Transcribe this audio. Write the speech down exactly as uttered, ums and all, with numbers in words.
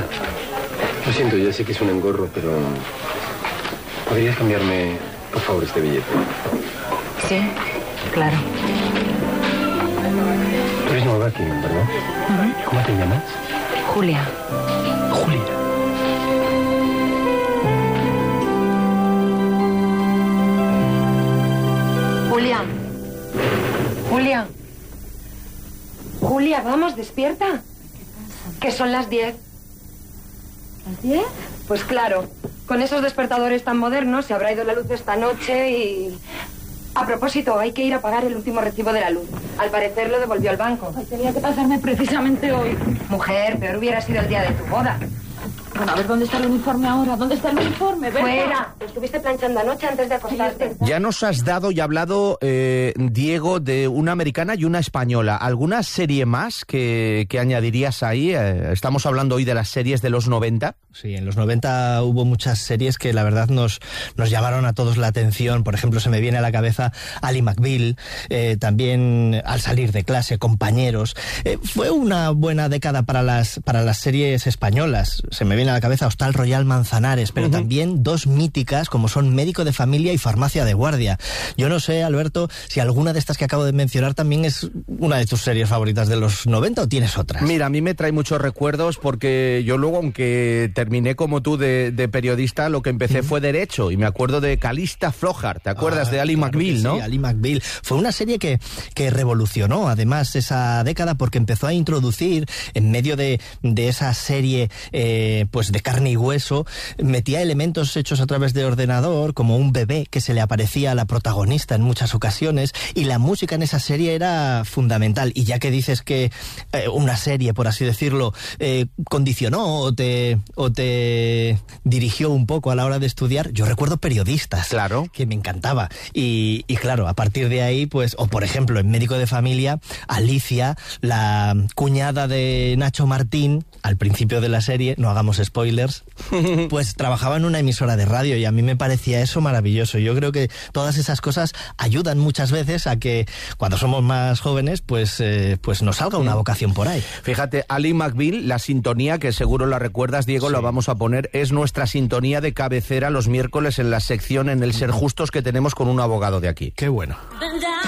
Lo siento, ya sé que es un engorro, pero... ¿podrías cambiarme, por favor, este billete? Sí, claro. Tú eres nueva aquí, ¿verdad? Uh-huh. ¿Cómo te llamas? Julia. Julia. Julia. Julia. Julia, vamos, despierta. ¿Qué pasa? Que son las diez. ¿Las diez? Pues claro, con esos despertadores tan modernos se habrá ido la luz esta noche y... A propósito, hay que ir a pagar el último recibo de la luz. Al parecer lo devolvió el banco. Ay, tenía que pasarme precisamente hoy. Mujer, peor hubiera sido el día de tu boda. Bueno, a ver, ¿dónde está el uniforme ahora? ¿Dónde está el uniforme? Berta. ¡Fuera! Lo estuviste planchando anoche antes de acostarte. Ya nos has dado y hablado, eh, Diego, de una americana y una española. ¿Alguna serie más que, que añadirías ahí? Eh, estamos hablando hoy de las series de los noventa. Sí, en los noventa hubo muchas series que la verdad nos, nos llamaron a todos la atención. Por ejemplo, se me viene a la cabeza Ally McBeal, eh, también Al salir de clase, Compañeros. Eh, fue una buena década para las, para las series españolas. Se me viene a la cabeza Hostal Royal Manzanares, pero uh-huh. también dos míticas como son Médico de Familia y Farmacia de Guardia. Yo no sé, Alberto, si alguna de estas que acabo de mencionar también es una de tus series favoritas de los noventa o tienes otras. Mira, a mí me trae muchos recuerdos porque yo luego, aunque terminé como tú de, de periodista, lo que empecé uh-huh. fue Derecho, y me acuerdo de Calista Flockhart. ¿Te acuerdas ah, de Ally claro McBeal, no? Sí, Ally McBeal. Fue una serie que, que revolucionó además esa década porque empezó a introducir en medio de, de esa serie eh, pues de carne y hueso, metía elementos hechos a través de ordenador, como un bebé que se le aparecía a la protagonista en muchas ocasiones, y la música en esa serie era fundamental. Y ya que dices que eh, una serie, por así decirlo, eh, condicionó o te, o te dirigió un poco a la hora de estudiar, yo recuerdo Periodistas, claro, que me encantaba. Y, y claro, a partir de ahí, pues, o por ejemplo, en Médico de Familia, Alicia, la cuñada de Nacho Martín, al principio de la serie, no hagamos spoilers, pues trabajaba en una emisora de radio y a mí me parecía eso maravilloso. Yo creo que todas esas cosas ayudan muchas veces a que cuando somos más jóvenes pues, eh, pues nos salga una vocación por ahí. Fíjate, Ally McBeal, la sintonía, que seguro la recuerdas, Diego, sí. La vamos a poner, es nuestra sintonía de cabecera los miércoles en la sección En el Ser Justos que tenemos con un abogado de aquí. Qué bueno.